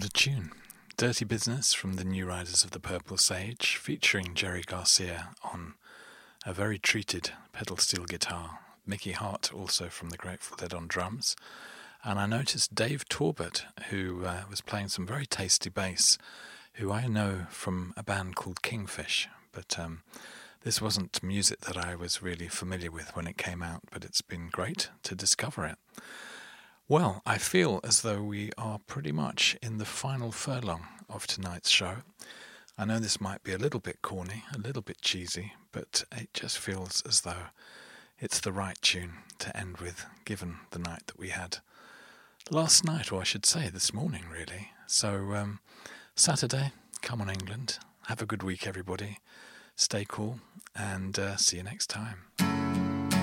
What a tune. Dirty Business from the New Riders of the Purple Sage, featuring Jerry Garcia on a very treated pedal steel guitar, Mickey Hart also from the Grateful Dead on drums, and I noticed Dave Torbett, who was playing some very tasty bass, who I know from a band called Kingfish, but this wasn't music that I was really familiar with when it came out, but it's been great to discover it. Well, I feel as though we are pretty much in the final furlong of tonight's show. I know this might be a little bit corny, a little bit cheesy, but it just feels as though it's the right tune to end with, given the night that we had last night, or I should say this morning, really. So, Saturday, come on England. Have a good week, everybody. Stay cool, and see you next time.